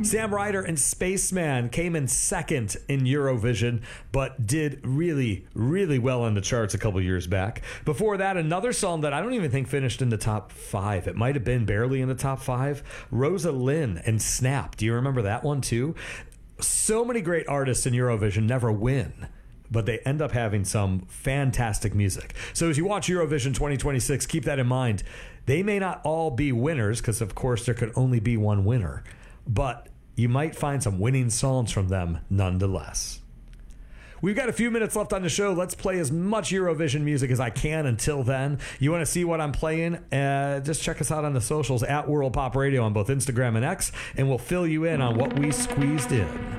Sam Ryder and Spaceman came in second in Eurovision, but did really, really well on the charts a couple years back. Before that, another song that I don't even think finished in the top 5. It might have been barely in the top 5. Rosa Lynn and Snap. Do you remember that one too? So many great artists in Eurovision never win, but they end up having some fantastic music. So as you watch Eurovision 2026, keep that in mind. They may not all be winners, because of course there could only be one winner, but you might find some winning songs from them nonetheless. We've got a few minutes left on the show. Let's play as much Eurovision music as I can until then. You want to see what I'm playing? Just check us out on the socials at World Pop Radio on both Instagram and X, and we'll fill you in on what we squeezed in.